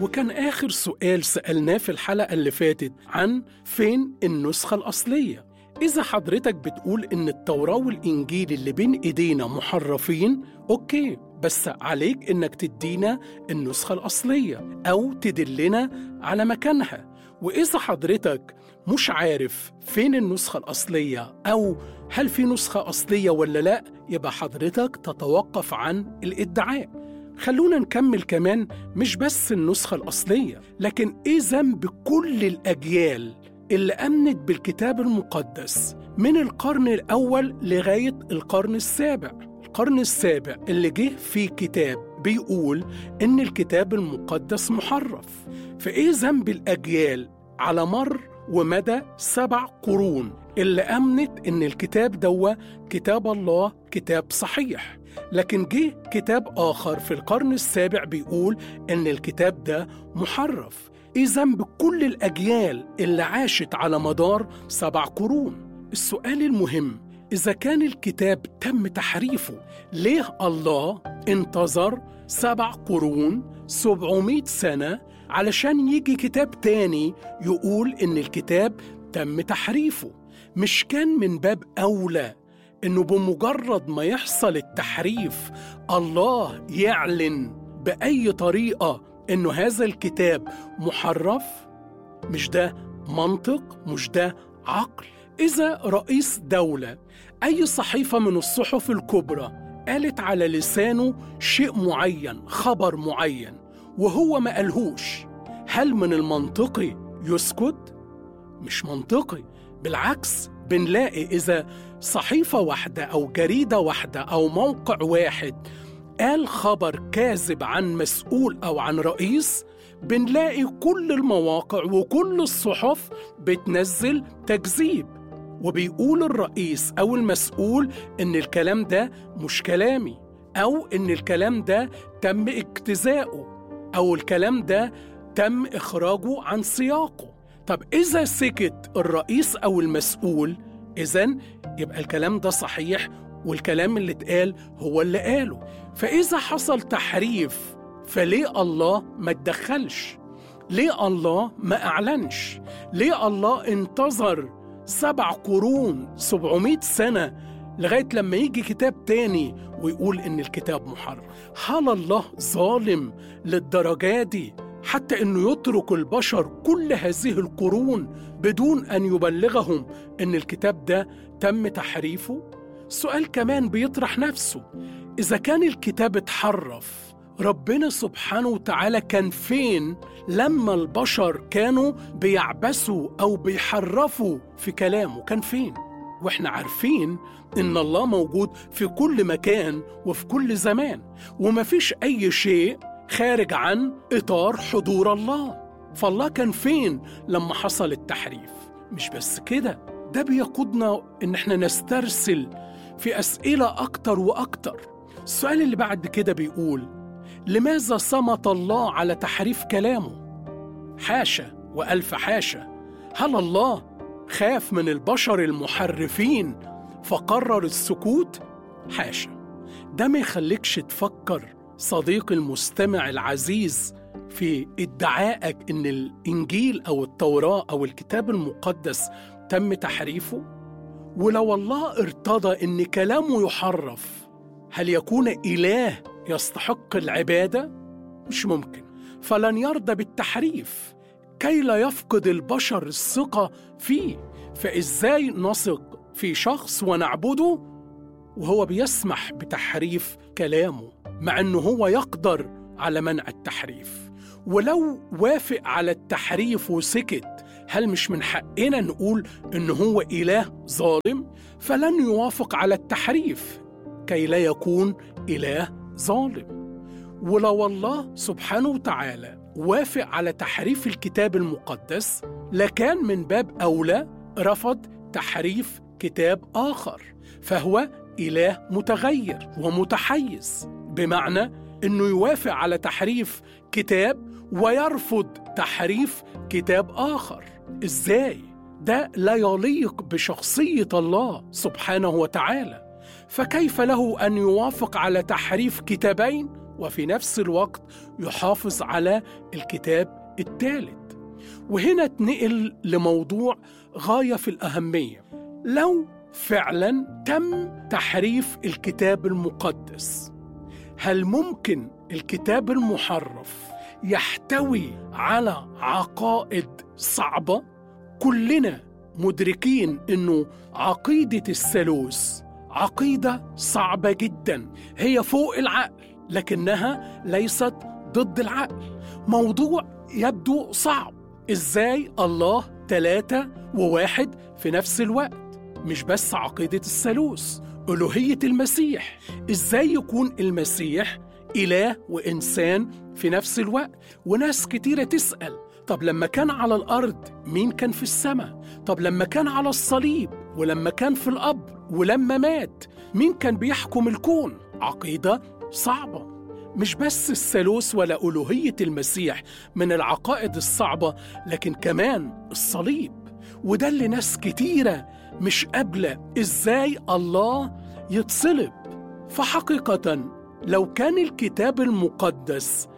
وكان آخر سؤال سألناه في الحلقة اللي فاتت عن فين النسخة الأصلية. إذا حضرتك بتقول إن التوراة والإنجيل اللي بين إيدينا محرفين، أوكي، بس عليك إنك تدينا النسخة الأصلية أو تدلنا على مكانها. وإذا حضرتك مش عارف فين النسخة الأصلية أو هل في نسخة أصلية ولا لأ، يبقى حضرتك تتوقف عن الادعاء. خلونا نكمل كمان، مش بس النسخة الأصلية، لكن إيه ذنب كل الأجيال اللي أمنت بالكتاب المقدس من القرن الأول لغاية القرن السابع. القرن السابع اللي جه فيه كتاب بيقول إن الكتاب المقدس محرف. فإيه ذنب الأجيال على مر ومدى 7 قرون اللي أمنت إن الكتاب دوا كتاب الله، كتاب صحيح، لكن جه كتاب آخر في القرن السابع بيقول إن الكتاب ده محرف؟ إيه ذنب كل الأجيال اللي عاشت على مدار 7 قرون؟ السؤال المهم، إذا كان الكتاب تم تحريفه، ليه الله انتظر 7 قرون 700 سنة علشان يجي كتاب تاني يقول إن الكتاب تم تحريفه؟ مش كان من باب أولى إنه بمجرد ما يحصل التحريف الله يعلن بأي طريقة إنه هذا الكتاب محرف؟ مش ده منطق؟ مش ده عقل؟ إذا رئيس دولة أي صحيفة من الصحف الكبرى قالت على لسانه شيء معين، خبر معين، وهو ما قالهوش، هل من المنطقي يسكت؟ مش منطقي. بالعكس، بنلاقي إذا صحيفة واحدة أو جريدة واحدة أو موقع واحد قال خبر كاذب عن مسؤول أو عن رئيس، بنلاقي كل المواقع وكل الصحف بتنزل تكذيب، وبيقول الرئيس أو المسؤول إن الكلام ده مش كلامي، أو إن الكلام ده تم اجتزاؤه، أو الكلام ده تم إخراجه عن سياقه. طب إذا سكت الرئيس أو المسؤول، إذن يبقى الكلام ده صحيح والكلام اللي اتقال هو اللي قاله. فإذا حصل تحريف، فليه الله ما اتدخلش؟ ليه الله ما أعلنش؟ ليه الله انتظر 7 قرون 700 سنة لغاية لما يجي كتاب تاني ويقول إن الكتاب محرف؟ هل الله ظالم للدرجة دي حتى إنه يترك البشر كل هذه القرون بدون أن يبلغهم إن الكتاب ده تم تحريفه؟ سؤال كمان بيطرح نفسه، إذا كان الكتاب اتحرف، ربنا سبحانه وتعالى كان فين لما البشر كانوا بيعبسوا أو بيحرفوا في كلامه؟ كان فين؟ وإحنا عارفين إن الله موجود في كل مكان وفي كل زمان، ومفيش أي شيء خارج عن إطار حضور الله. فالله كان فين لما حصل التحريف؟ مش بس كده، ده بيقودنا إن احنا نسترسل في أسئلة أكتر وأكتر. السؤال اللي بعد كده بيقول، لماذا صمت الله على تحريف كلامه؟ حاشا وألف حاشا. هل الله خاف من البشر المحرفين فقرر السكوت؟ حاشا. ده ما يخليكش تفكر صديقي المستمع العزيز في ادعائك إن الإنجيل أو التوراة أو الكتاب المقدس تم تحريفه؟ ولو الله ارتضى إن كلامه يحرف، هل يكون إله يستحق العبادة؟ مش ممكن. فلن يرضى بالتحريف كي لا يفقد البشر الثقة فيه. فإزاي نثق في شخص ونعبده وهو بيسمح بتحريف كلامه، مع أنه هو يقدر على منع التحريف؟ ولو وافق على التحريف وسكت، هل مش من حقنا نقول إنه هو إله ظالم؟ فلن يوافق على التحريف كي لا يكون إله ظالم. ولو الله سبحانه وتعالى وافق على تحريف الكتاب المقدس، لكان من باب أولى رفض تحريف كتاب آخر، فهو إله متغير ومتحيز، بمعنى إنه يوافق على تحريف كتاب ويرفض تحريف كتاب آخر. إزاي؟ ده لا يليق بشخصية الله سبحانه وتعالى. فكيف له أن يوافق على تحريف كتابين وفي نفس الوقت يحافظ على الكتاب الثالث. وهنا اتنقل لموضوع غاية في الأهمية. لو فعلا تم تحريف الكتاب المقدس، هل ممكن الكتاب المحرف يحتوي على عقائد صعبة؟ كلنا مدركين إنه عقيدة الثالوث عقيدة صعبة جدا، هي فوق العقل لكنها ليست ضد العقل. موضوع يبدو صعب، إزاي الله 3 و1 في نفس الوقت؟ مش بس عقيدة الثالوث، ألوهية المسيح، إزاي يكون المسيح إله وإنسان في نفس الوقت؟ وناس كتيرة تسأل، طب لما كان على الأرض مين كان في السماء؟ طب لما كان على الصليب ولما كان في القبر ولما مات مين كان بيحكم الكون؟ عقيدة صعبة. مش بس الثالوث ولا ألوهية المسيح من العقائد الصعبة، لكن كمان الصليب، وده اللي ناس كتيرة مش قابلة إزاي الله يتصلب. فحقيقة لو كان الكتاب المقدس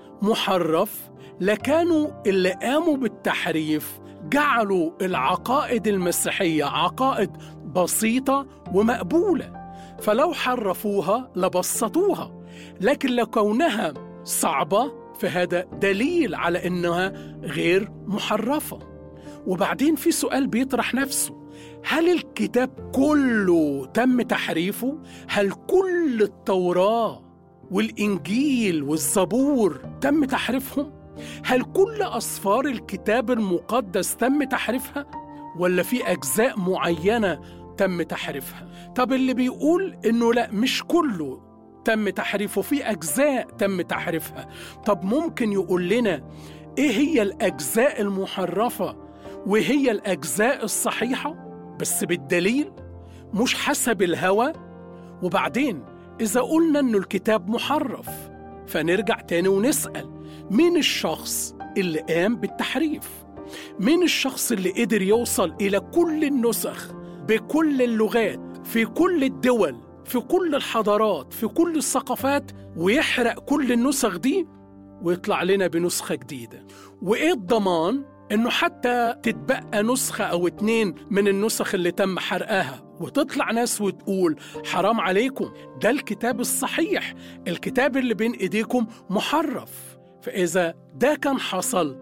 محرف لكانوا اللي قاموا بالتحريف جعلوا العقائد المسيحية عقائد بسيطة ومقبولة، فلو حرفوها لبسطوها، لكن لكونها صعبة فهذا دليل على إنها غير محرفة. وبعدين في سؤال بيطرح نفسه، هل الكتاب كله تم تحريفه؟ هل كل التوراة والإنجيل والزبور تم تحريفهم؟ هل كل أسفار الكتاب المقدس تم تحريفها؟ ولا في أجزاء معينة تم تحريفها؟ طب اللي بيقول إنه لا مش كله تم تحريفه، في أجزاء تم تحريفها، طب ممكن يقول لنا إيه هي الأجزاء المحرفة وهي الأجزاء الصحيحة؟ بس بالدليل مش حسب الهوى. وبعدين إذا قلنا إنه الكتاب محرف فنرجع تاني ونسأل، مين الشخص اللي قام بالتحريف؟ مين الشخص اللي قدر يوصل إلى كل النسخ بكل اللغات في كل الدول في كل الحضارات في كل الثقافات ويحرق كل النسخ دي ويطلع لنا بنسخة جديدة؟ وإيه الضمان إنه حتى تتبقى نسخة أو 2 من النسخ اللي تم حرقها وتطلع ناس وتقول حرام عليكم ده الكتاب الصحيح، الكتاب اللي بين إيديكم محرف؟ فإذا ده كان حصل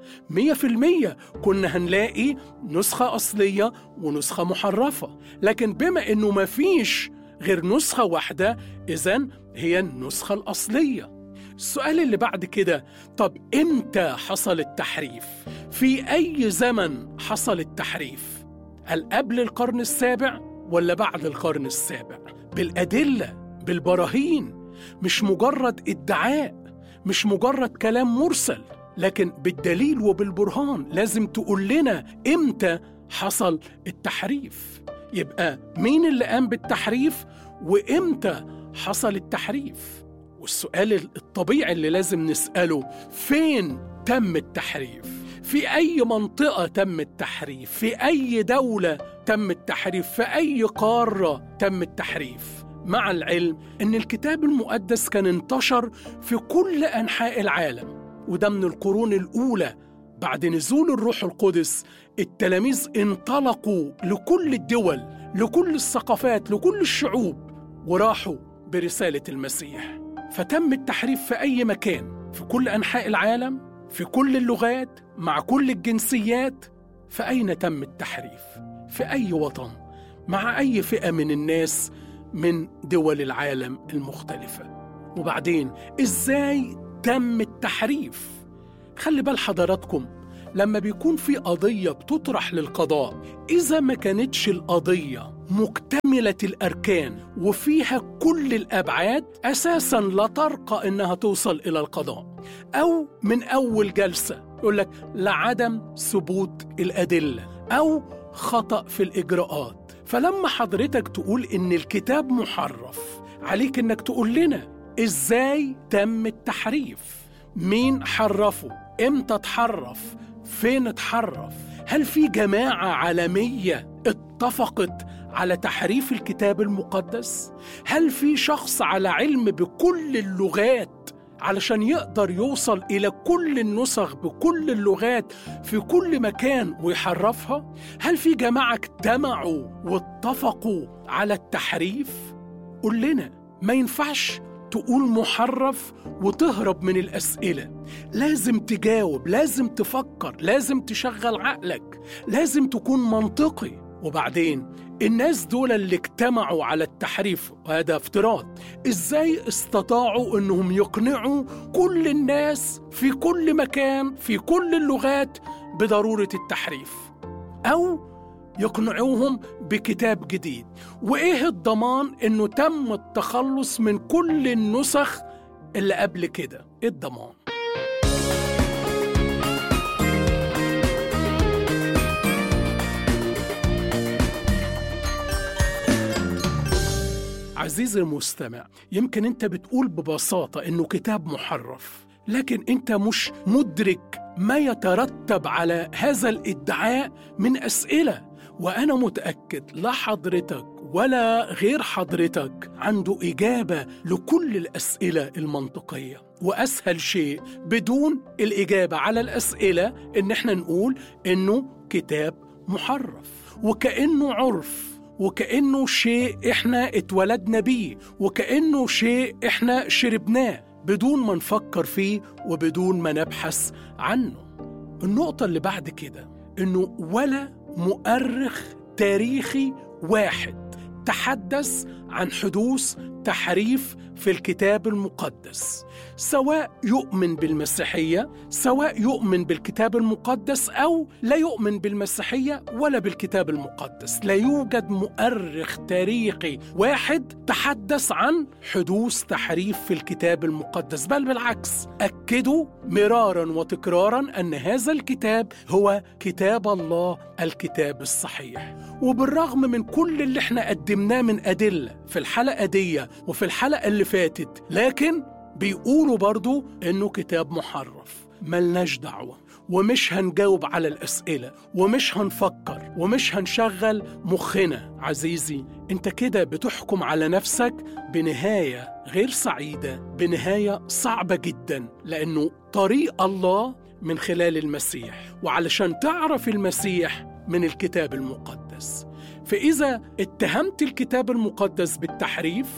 100% كنا هنلاقي نسخة أصلية ونسخة محرفة، لكن بما إنه ما فيش غير نسخة واحدة إذن هي النسخة الأصلية. السؤال اللي بعد كده، طب إمتى حصل التحريف؟ في أي زمن حصل التحريف؟ هل قبل القرن السابع ولا بعد القرن السابع؟ بالأدلة، بالبراهين، مش مجرد ادعاء، مش مجرد كلام مرسل، لكن بالدليل وبالبرهان. لازم تقول لنا إمتى حصل التحريف. يبقى مين اللي قام بالتحريف وإمتى حصل التحريف؟ والسؤال الطبيعي اللي لازم نسأله، فين تم التحريف؟ في أي منطقة تم التحريف؟ في أي دولة تم التحريف؟ في أي قارة تم التحريف؟ مع العلم أن الكتاب المقدس كان انتشر في كل أنحاء العالم، وده من القرون الأولى. بعد نزول الروح القدس التلاميذ انطلقوا لكل الدول، لكل الثقافات، لكل الشعوب، وراحوا برسالة المسيح. فتم التحريف في أي مكان، في كل أنحاء العالم، في كل اللغات، مع كل الجنسيات. فأين تم التحريف؟ في أي وطن، مع أي فئة من الناس من دول العالم المختلفة. وبعدين إزاي تم التحريف؟ خلي بال حضراتكم، لما بيكون في قضية بتطرح للقضاء، إذا ما كانتش القضية مكتملة الأركان وفيها كل الأبعاد، أساساً لا ترقى إنها توصل إلى القضاء، أو من أول جلسة يقول لك لعدم ثبوت الأدلة أو خطأ في الإجراءات. فلما حضرتك تقول إن الكتاب محرف، عليك إنك تقول لنا إزاي تم التحريف، مين حرفه، إمتى اتحرف، فين اتحرف، هل في جماعة عالمية اتفقت على تحريف الكتاب المقدس؟ هل في شخص على علم بكل اللغات علشان يقدر يوصل إلى كل النسخ بكل اللغات في كل مكان ويحرفها؟ هل في جماعة اجتمعوا واتفقوا على التحريف؟ قل لنا. ما ينفعش تقول محرف وتهرب من الأسئلة. لازم تجاوب، لازم تفكر، لازم تشغل عقلك، لازم تكون منطقي. وبعدين الناس دول اللي اجتمعوا على التحريف، وهذا افتراض، ازاي استطاعوا انهم يقنعوا كل الناس في كل مكان في كل اللغات بضرورة التحريف، او يقنعوهم بكتاب جديد؟ وايه الضمان انه تم التخلص من كل النسخ اللي قبل كده؟ ايه الضمان؟ عزيزي المستمع، يمكن انت بتقول ببساطة انه كتاب محرف، لكن انت مش مدرك ما يترتب على هذا الادعاء من أسئلة. وأنا متأكد لا حضرتك ولا غير حضرتك عنده إجابة لكل الأسئلة المنطقية. وأسهل شيء بدون الإجابة على الأسئلة إن احنا نقول إنه كتاب محرف، وكأنه عرف، وكأنه شيء إحنا اتولدنا بيه، وكأنه شيء إحنا شربناه بدون ما نفكر فيه وبدون ما نبحث عنه. النقطة اللي بعد كده إنه ولا مؤرخ تاريخي واحد تحدث عن حدوث تحريف في الكتاب المقدس، سواء يؤمن بالمسيحية، سواء يؤمن بالكتاب المقدس أو لا يؤمن بالمسيحية ولا بالكتاب المقدس. لا يوجد مؤرخ تاريخي واحد تحدث عن حدوث تحريف في الكتاب المقدس، بل بالعكس أكدوا مرارا وتكرارا أن هذا الكتاب هو كتاب الله، الكتاب الصحيح. وبالرغم من كل اللي احنا قدمناه من أدلة في الحلقة دي وفي الحلقة اللي فاتت، لكن بيقولوا برضو إنه كتاب محرف. ملناش دعوة، ومش هنجاوب على الأسئلة، ومش هنفكر، ومش هنشغل مخنا. عزيزي، انت كده بتحكم على نفسك بنهاية غير سعيدة، بنهاية صعبة جدا، لأنه طريق الله من خلال المسيح، وعلشان تعرف المسيح من الكتاب المقدس. فإذا اتهمت الكتاب المقدس بالتحريف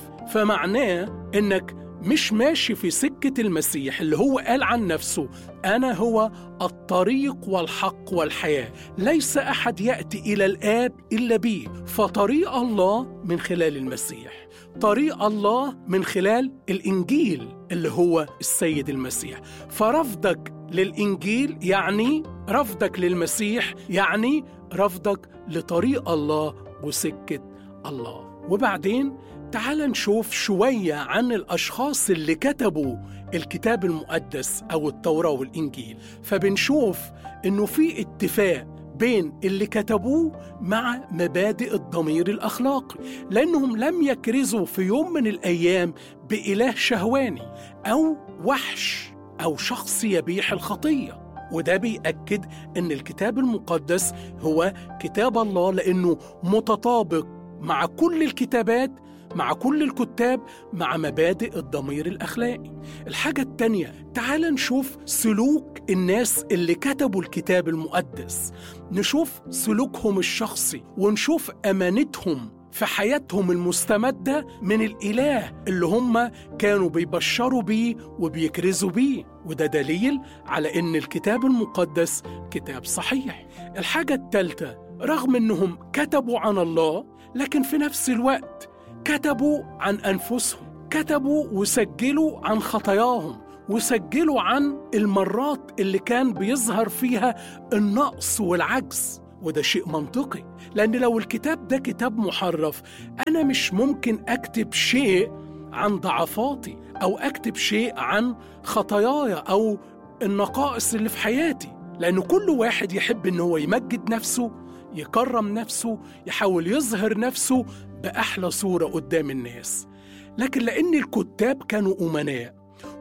فمعناه إنك مش ماشي في سكة المسيح اللي هو قال عن نفسه: أنا هو الطريق والحق والحياة، ليس أحد يأتي إلى الآب إلا بي. فطريق الله من خلال المسيح، طريق الله من خلال الإنجيل اللي هو السيد المسيح. فرفضك للإنجيل يعني رفضك للمسيح، يعني رفضك لطريق الله وسكة الله. وبعدين تعال نشوف شوية عن الأشخاص اللي كتبوا الكتاب المقدس أو التوراة والإنجيل. فبنشوف إنه في اتفاق بين اللي كتبوه مع مبادئ الضمير الأخلاقي، لأنهم لم يكرزوا في يوم من الأيام بإله شهواني أو وحش أو شخص يبيح الخطية. وده بيأكد أن الكتاب المقدس هو كتاب الله، لأنه متطابق مع كل الكتابات، مع كل الكتاب، مع مبادئ الضمير الأخلاقي. الحاجة التانية، تعال نشوف سلوك الناس اللي كتبوا الكتاب المقدس، نشوف سلوكهم الشخصي، ونشوف أمانتهم في حياتهم المستمدة من الإله اللي هم كانوا بيبشروا بيه وبيكرزوا بيه. وده دليل على إن الكتاب المقدس كتاب صحيح. الحاجة الثالثة، رغم إنهم كتبوا عن الله، لكن في نفس الوقت كتبوا عن أنفسهم، كتبوا وسجلوا عن خطاياهم، وسجلوا عن المرات اللي كان بيظهر فيها النقص والعجز. وده شيء منطقي، لأن لو الكتاب ده كتاب محرف، أنا مش ممكن أكتب شيء عن ضعفاتي، أو أكتب شيء عن خطاياي أو النقائص اللي في حياتي، لأن كل واحد يحب إنه هو يمجد نفسه، يكرم نفسه، يحاول يظهر نفسه بأحلى صورة قدام الناس. لكن لأن الكتاب كانوا أمناء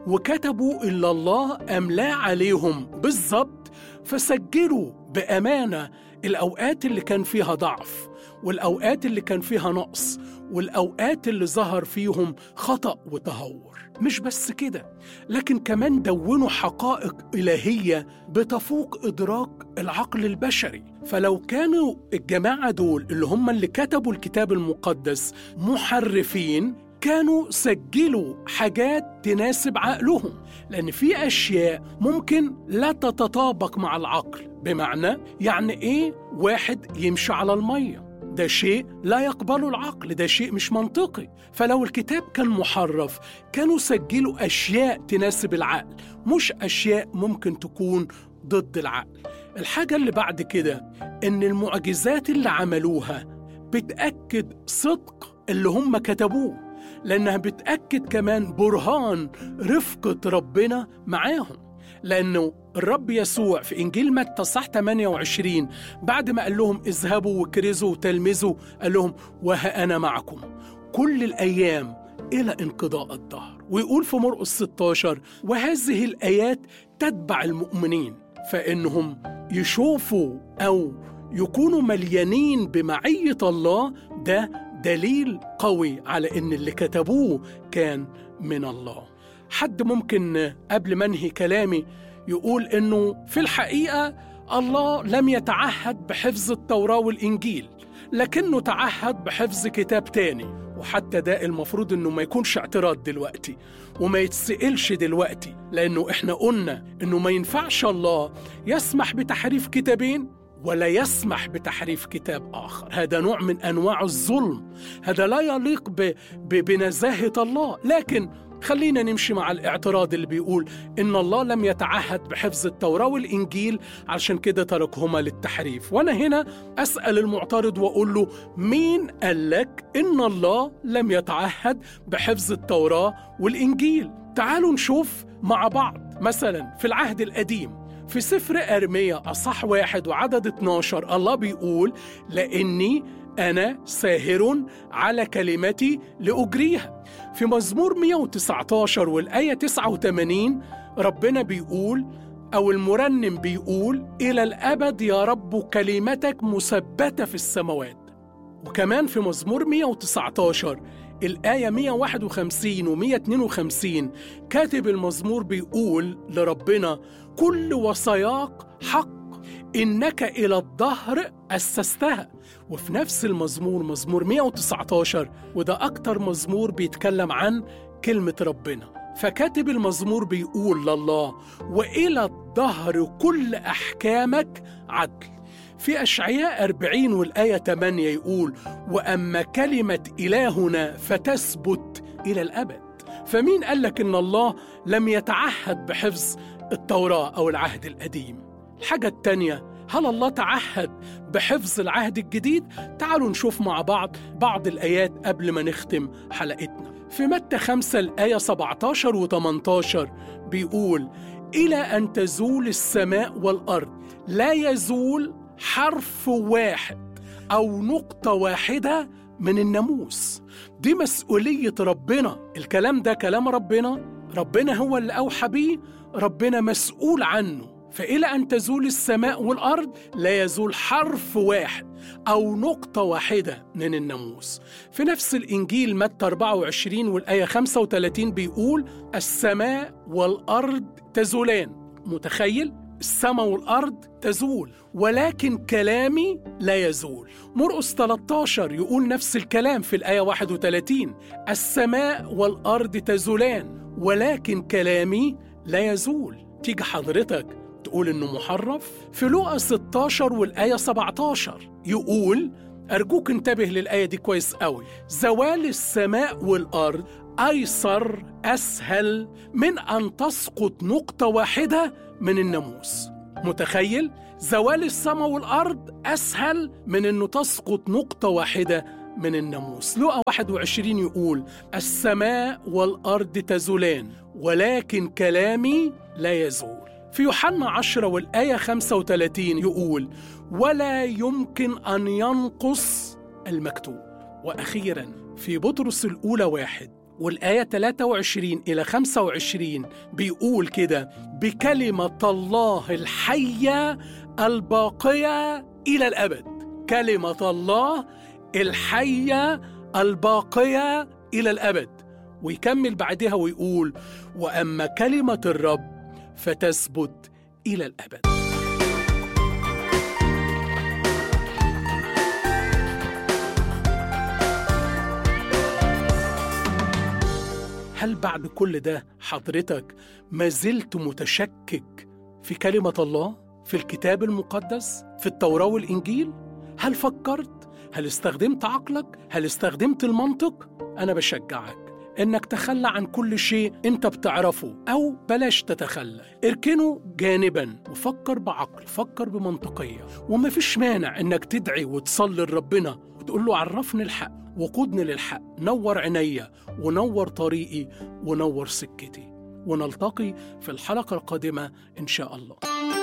وكتبوا إلا الله أملاه عليهم بالضبط، فسجلوا بأمانة الأوقات اللي كان فيها ضعف والأوقات اللي كان فيها نقص، والأوقات اللي ظهر فيهم خطأ وتهور. مش بس كده، لكن كمان دونوا حقائق إلهية بتفوق إدراك العقل البشري. فلو كانوا الجماعة دول اللي هم اللي كتبوا الكتاب المقدس محرفين، كانوا سجلوا حاجات تناسب عقلهم، لأن في أشياء ممكن لا تتطابق مع العقل. بمعنى يعني إيه واحد يمشي على المية؟ ده شيء لا يقبله العقل، ده شيء مش منطقي. فلو الكتاب كان محرف، كانوا سجلوا أشياء تناسب العقل، مش أشياء ممكن تكون ضد العقل. الحاجة اللي بعد كده إن المعجزات اللي عملوها بتأكد صدق اللي هم كتبوه، لأنها بتأكد كمان برهان رفقة ربنا معاهم. لأنه الرب يسوع في إنجيل متى صح 28 بعد ما قال لهم اذهبوا وكرزوا وتلمذوا، قال لهم وها أنا معكم كل الأيام إلى انقضاء الدهر. ويقول في مرقس 16 وهذه الآيات تتبع المؤمنين، فإنهم يشوفوا أو يكونوا مليانين بمعية الله. ده دليل قوي على إن اللي كتبوه كان من الله. حد ممكن قبل ما انهي كلامي يقول إنه في الحقيقة الله لم يتعهد بحفظ التوراة والإنجيل، لكنه تعهد بحفظ كتاب تاني. وحتى ده المفروض إنه ما يكونش اعتراض دلوقتي وما يتسئلش دلوقتي، لأنه إحنا قلنا إنه ما ينفعش الله يسمح بتحريف كتابين ولا يسمح بتحريف كتاب آخر. هذا نوع من أنواع الظلم، هذا لا يليق بنزاهة الله. لكن خلينا نمشي مع الاعتراض اللي بيقول إن الله لم يتعهد بحفظ التوراة والإنجيل علشان كده تركهما للتحريف. وأنا هنا أسأل المعترض وأقول له مين قال لك إن الله لم يتعهد بحفظ التوراة والإنجيل؟ تعالوا نشوف مع بعض. مثلا في العهد القديم في سفر أرميا أصح 1 وعدد 12 الله بيقول لأني أنا ساهر على كلمتي لأجريها. في مزمور 119 والآية 89 ربنا بيقول أو المرنم بيقول إلى الأبد يا رب كلمتك مثبتة في السماوات. وكمان في مزمور 119 الآية 151 و152 كاتب المزمور بيقول لربنا كل وصاياك حق إنك إلى الدهر أسستها. وفي نفس المزمور مزمور 119 وده أكتر مزمور بيتكلم عن كلمة ربنا، فكاتب المزمور بيقول لله وإلى الدهر كل أحكامك عدل. في أشعياء 40 والآية 8 يقول وأما كلمة إلهنا فتثبت إلى الأبد. فمين قال لك إن الله لم يتعهد بحفظ التوراة أو العهد القديم؟ الحاجة التانية، هل الله تعهد بحفظ العهد الجديد؟ تعالوا نشوف مع بعض الآيات قبل ما نختم حلقتنا. في متى 5 الآية 17 و18 بيقول إلى أن تزول السماء والأرض لا يزول حرف واحد أو نقطة واحدة من الناموس. دي مسؤولية ربنا، الكلام ده كلام ربنا هو اللي أوحى بيه، ربنا مسؤول عنه. فإلى أن تزول السماء والأرض لا يزول حرف واحد أو نقطة واحدة من الناموس. في نفس الإنجيل متى 24 والآية 35 بيقول السماء والأرض تزولان. متخيل؟ السماء والأرض تزول ولكن كلامي لا يزول. مرقس 13 يقول نفس الكلام في الآية 31 السماء والأرض تزولان ولكن كلامي لا يزول. تيجي حضرتك تقول إنه محرف؟ في لوقا 16 والآية 17 يقول أرجوك انتبه للآية دي كويس قوي زوال السماء والأرض أيسر أسهل من أن تسقط نقطة واحدة من الناموس. متخيل؟ زوال السماء والأرض أسهل من أنه تسقط نقطة واحدة من الناموس. لوقا 21 يقول السماء والأرض تزولان ولكن كلامي لا يزول. في يوحنا 10 والآية 35 يقول ولا يمكن أن ينقص المكتوب. وأخيرا في بطرس الأولى 1 والآية 23 إلى 25 بيقول كده بكلمة الله الحية الباقية إلى الأبد. كلمة الله الحية الباقية إلى الأبد. ويكمل بعدها ويقول: وأما كلمة الرب فتثبت إلى الأبد. هل بعد كل ده حضرتك ما زلت متشكك في كلمة الله، في الكتاب المقدس، في التوراة والإنجيل؟ هل فكرت؟ هل استخدمت عقلك؟ هل استخدمت المنطق؟ أنا بشجعك إنك تخلى عن كل شيء أنت بتعرفه، أو بلاش تتخلى، اركنه جانباً وفكر بعقل، فكر بمنطقية. ومفيش مانع إنك تدعي وتصلي لربنا وتقول له: عرفني الحق وقودني للحق، نور عينيا ونور طريقي ونور سكتي. ونلتقي في الحلقة القادمة إن شاء الله.